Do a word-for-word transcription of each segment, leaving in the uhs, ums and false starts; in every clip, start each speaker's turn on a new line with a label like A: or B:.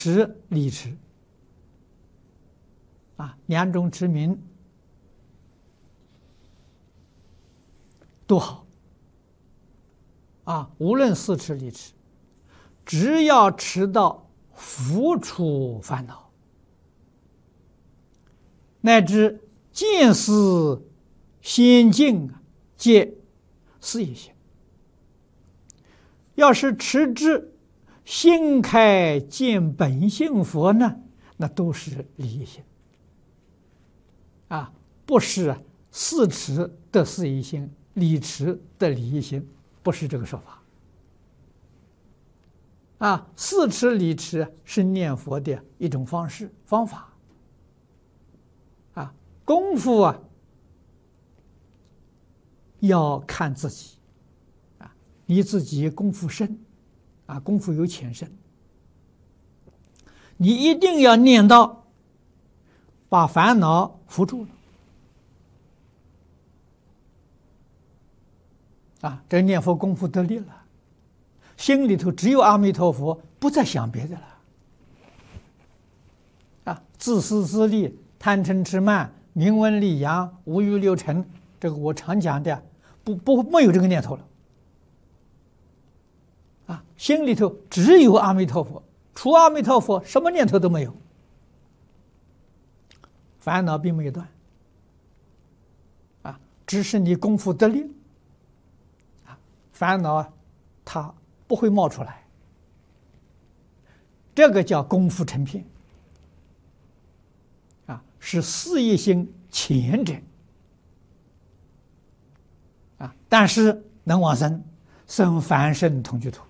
A: 持、理持啊，两种持名都好啊，无论四持、理持，只要持到伏除烦恼，乃至见思先境皆是一心。要是持之心开见本性佛呢，那都是理一心啊，不是四持的四一心，理持的理一心，不是这个说法啊。四持理持是念佛的一种方式方法啊，功夫啊要看自己啊，你自己功夫深啊，功夫有浅深，你一定要念到把烦恼扶住了啊，这念佛功夫得力了，心里头只有阿弥陀佛，不再想别的了啊，自私自利、贪嗔痴慢、名闻利养、五欲六尘，这个我常讲的，不不没有这个念头了啊，心里头只有阿弥陀佛，除阿弥陀佛什么念头都没有，烦恼并没有断啊，只是你功夫得力啊，烦恼啊它不会冒出来，这个叫功夫成片啊，是四一心前者啊，但是能往生，生凡圣同居土。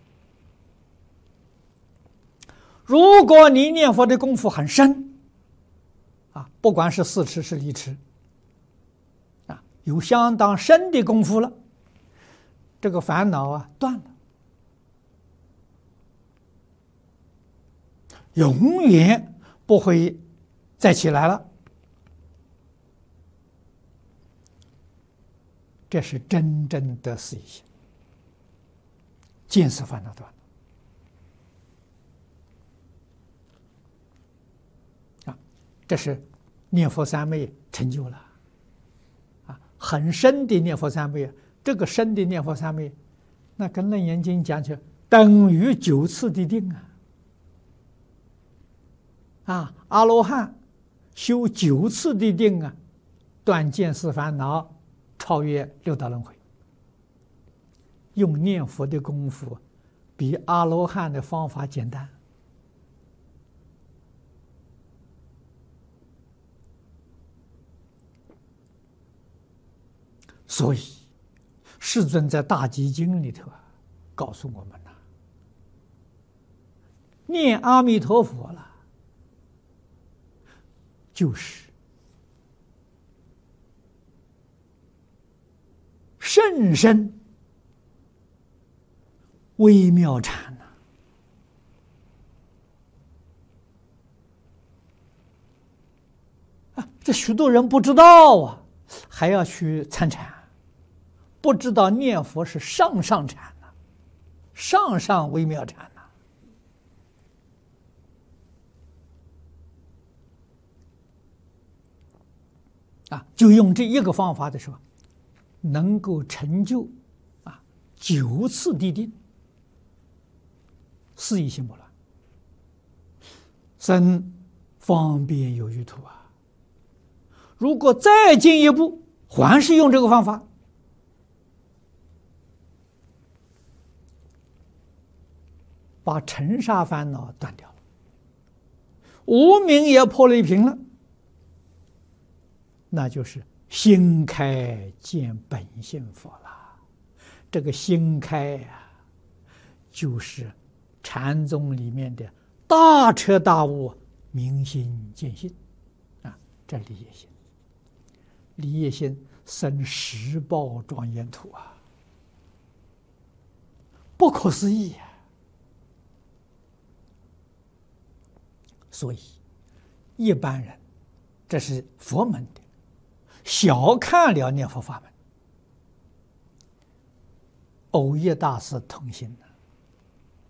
A: 如果你念佛的功夫很深啊，不管是四持是理持啊，有相当深的功夫了，这个烦恼啊断了，永远不会再起来了，这是真正的四一心，见思烦恼断了啊，这是念佛三昧成就了啊，很深的念佛三昧，这个深的念佛三昧，那跟楞严经讲起来等于九次的定啊。啊，阿罗汉修九次的定啊，断见思烦恼，超越六道轮回。用念佛的功夫，比阿罗汉的方法简单。所以，世尊在大集经里头啊，告诉我们呐、啊，念阿弥陀佛了。就是甚深微妙禅呐、啊！啊，这许多人不知道啊，还要去参禅，不知道念佛是上上禅呐、啊，上上微妙禅。啊，就用这一个方法的时候，能够成就啊九次地定，四一心不乱，生方便有余土啊。如果再进一步，还是用这个方法，把尘沙烦恼断掉了，无明也破了一平了。那就是心开见本性佛了。这个心开呀、啊，就是禅宗里面的大彻大悟、明心见性啊，这理业心，理业心生十报庄严土啊，不可思议啊！所以一般人，这是佛门的。小看了念佛法门，藕益大师同心了。